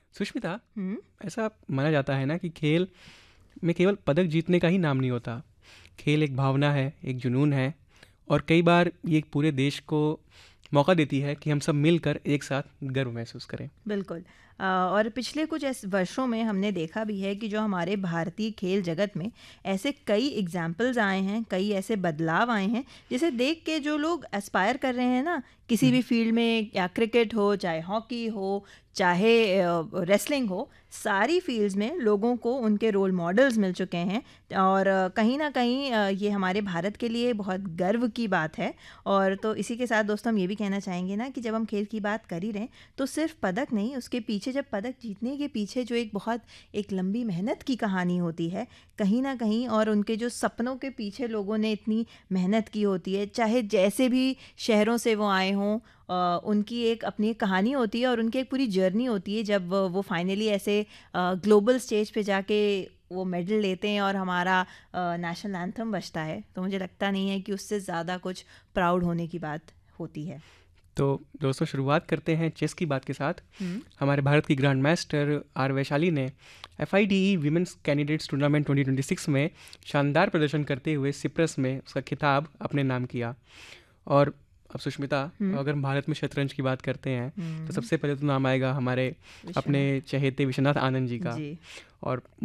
सुष्मिता, हम्म। ऐसा माना जाता है ना कि खेल में केवल पदक जीतने का ही नाम नहीं होता। खेल एक भावना है, एक जुनून है, और कई बार ये एक पूरे देश को मौका देती है कि हम सब मिलकर एक साथ गर्व महसूस करें। बिल्कुल। और पिछले कुछ ऐसे वर्षों में हमने देखा भी है कि जो हमारे भारतीय खेल जगत में ऐसे कई एग्जाम्पल्स आए हैं, कई ऐसे बदलाव आए हैं जिसे देख के जो लोग एस्पायर कर रहे हैं ना, किसी भी फील्ड में, या क्रिकेट हो, चाहे हॉकी हो, चाहे रेसलिंग हो, सारी फील्ड्स में लोगों को उनके रोल मॉडल्स मिल चुके हैं। और कहीं ना कहीं ये हमारे भारत के लिए बहुत गर्व की बात है। और तो इसी के साथ दोस्तों हम ये भी कहना चाहेंगे ना कि जब हम खेल की बात कर ही रहे हैं तो सिर्फ पदक नहीं, उसके पीछे, जब पदक जीतने के पीछे जो एक लंबी मेहनत की कहानी होती है कहीं ना कहीं, और उनके जो सपनों के पीछे लोगों ने इतनी मेहनत की होती है, चाहे जैसे भी शहरों से वो आए हों, उनकी एक अपनी कहानी होती है और उनकी एक पूरी जर्नी होती है। जब वो फाइनली ऐसे ग्लोबल स्टेज पे जाके वो मेडल लेते हैं और हमारा नेशनल एंथम बजता है, तो मुझे लगता नहीं है कि उससे ज़्यादा कुछ प्राउड होने की बात होती है। तो दोस्तों, शुरुआत करते हैं चेस की बात के साथ। हम्म। हमारे भारत की ग्रैंड मास्टर आर वैशाली ने FIDE विमेंस कैंडिडेट्स टूर्नामेंट 2026 में शानदार प्रदर्शन करते हुए सिप्रस में उसका खिताब अपने नाम किया। और अब सुष्मिता, हम्म। अगर हम भारत में शतरंज की बात करते हैं तो हम्म। सबसे पहले तो नाम आएगा हमारे अपने विश्वनाथ चहेते विश्वनाथ आनंद जी का। जी। और